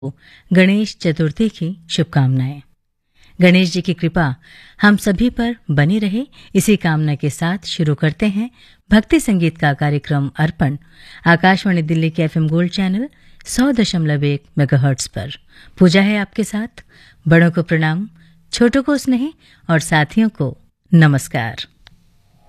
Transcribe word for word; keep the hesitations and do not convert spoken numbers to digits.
गणेश चतुर्थी की शुभकामनाएं। गणेश जी की कृपा हम सभी पर बनी रहे, इसी कामना के साथ शुरू करते हैं भक्ति संगीत का कार्यक्रम अर्पण आकाशवाणी दिल्ली के एफएम गोल्ड चैनल सौ दशमलव एक मेगाहर्ट्ज पर। पूजा है आपके साथ, बड़ों को प्रणाम, छोटों को स्नेह और साथियों को नमस्कार।